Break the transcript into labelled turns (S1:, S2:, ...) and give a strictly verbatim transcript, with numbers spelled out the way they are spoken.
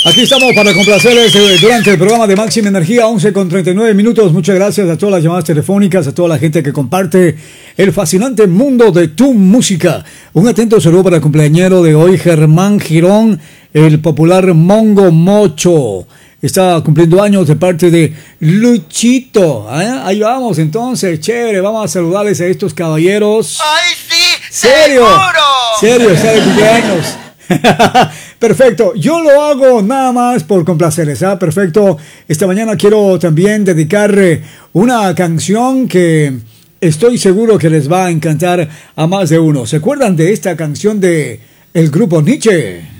S1: Aquí estamos para complacerles durante el programa de Máxima Energía, once con treinta y nueve minutos. Muchas gracias a todas las llamadas telefónicas, a toda la gente que comparte el fascinante mundo de tu música. Un atento saludo para el cumpleañero de hoy, Germán Girón, el popular Mongo Mocho. Está cumpliendo años de parte de Luchito. ¿Eh? Ahí vamos, entonces, chévere. Vamos a saludarles a estos caballeros.
S2: ¡Ay, sí!
S1: ¿Serio?
S2: ¡Seguro!
S1: ¿Serio? Está de cumpleaños. Perfecto, yo lo hago nada más por complacerles, ¿ah? Perfecto, esta mañana quiero también dedicar una canción que estoy seguro que les va a encantar a más de uno. ¿Se acuerdan de esta canción de el grupo Nietzsche?